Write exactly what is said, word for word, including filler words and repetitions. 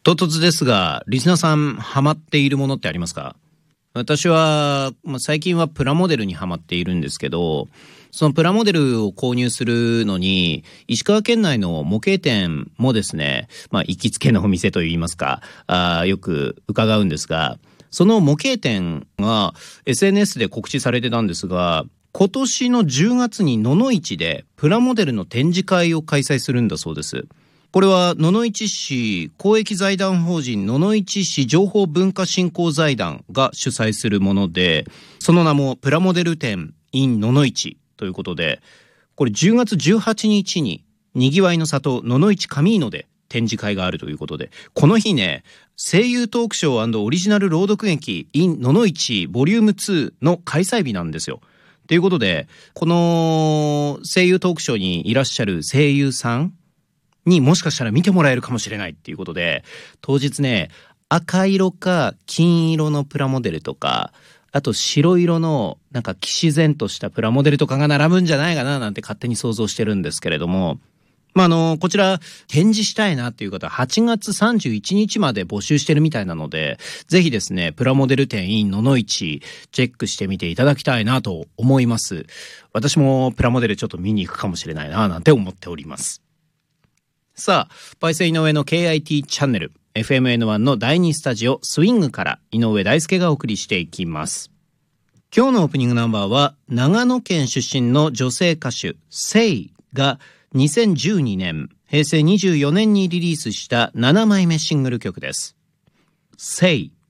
唐突ですが、リスナーさんハマっているものってありますか？私は、まあ、最近はプラモデルにハマっているんですけど、そのプラモデルを購入するのに石川県内の模型店もですね、まあ、行きつけのお店といいますか、あよく伺うんですが、その模型店が エスエヌエス で告知されてたんですが、今年のじゅうがつに野々市でプラモデルの展示会を開催するんだそうです。これは野々市市公益財団法人野々市市情報文化振興財団が主催するもので、その名もプラモデル展 in 野々市ということで、これじゅうがつじゅうはちにちににぎわいの里野々市カミーノで展示会があるということで、この日ね、声優トークショー&オリジナル朗読劇 in 野々市ボリュームツーの開催日なんですよ。ということで、この声優トークショーにいらっしゃる声優さんにもしかしたら見てもらえるかもしれないっていうことで、当日ね、赤色か金色のプラモデルとか、あと白色のなんか騎士然としたプラモデルとかが並ぶんじゃないかななんて勝手に想像してるんですけれども、まあ、あのこちら展示したいなっていう方ははちがつさんじゅういちにちまで募集してるみたいなので、ぜひですねプラモデル展 in 野々市チェックしてみていただきたいなと思います。私もプラモデルちょっと見に行くかもしれないななんて思っております。さあ、パイセン井上の ケーアイティー チャンネル エフエムエヌワン のだいにスタジオスイングから井上大輔がお送りしていきます。今日のオープニングナンバーは長野県出身の女性歌手セイがにせんじゅうにねんへいせいにじゅうよねんにリリースしたななまいめシングル曲です。セイ